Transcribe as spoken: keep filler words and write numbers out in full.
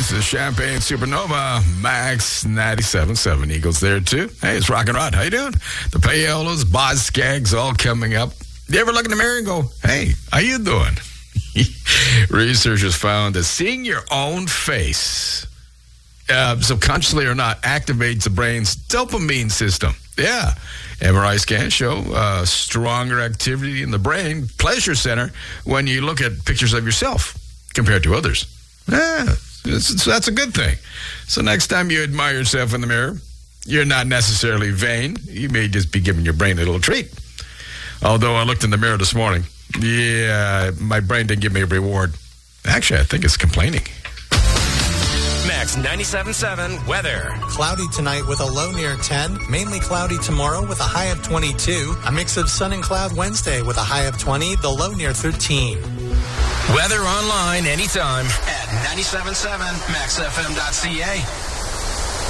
This is Champagne Supernova, Max ninety-seven point seven. Eagles there, too. Hey, it's Rock and Rod. How you doing? The Payolas, Boz Skaggs, all coming up. You ever look in the mirror and go, hey, how you doing? Researchers found that seeing your own face, uh, subconsciously or not, activates the brain's dopamine system. Yeah. M R I scans show uh, stronger activity in the brain pleasure center when you look at pictures of yourself compared to others. Yeah, it's, it's, that's a good thing. So next time you admire yourself in the mirror, you're not necessarily vain. You may just be giving your brain a little treat. Although I looked in the mirror this morning, yeah, my brain didn't give me a reward. Actually, I think it's complaining. Max ninety-seven point seven weather. Cloudy tonight with a low near ten. Mainly cloudy tomorrow with a high of twenty-two. A mix of sun and cloud Wednesday with a high of twenty. The low near thirteen. Weather online anytime at ninety-seven point seven max f m dot c a.